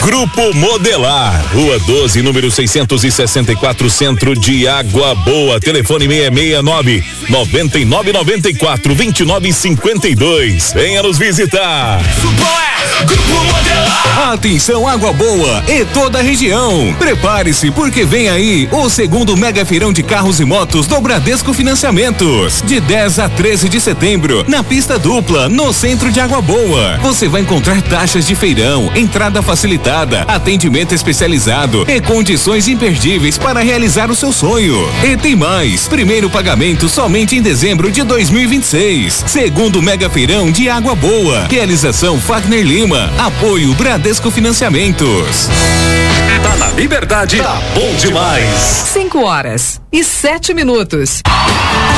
Grupo Modelar, Rua 12, número 664, Centro de Água Boa. Telefone 669-9994-2952. Venha nos visitar. Grupo Modelar. Atenção, Água Boa e toda a região. Prepare-se porque vem aí o segundo mega feirão de carros e motos do Bradesco Financiamentos. De 10 a 13 de setembro, na pista dupla, no centro de Água Boa. Você vai encontrar taxas de feirão, entrada facilitada, atendimento especializado e condições imperdíveis para realizar o seu sonho. E tem mais, primeiro pagamento somente em dezembro de 2026. Segundo mega feirão de Água Boa. Realização Fagner Lima. Apoio Bradesco Financiamentos. Tá na Liberdade, tá bom demais. 5 horas e 7 minutos.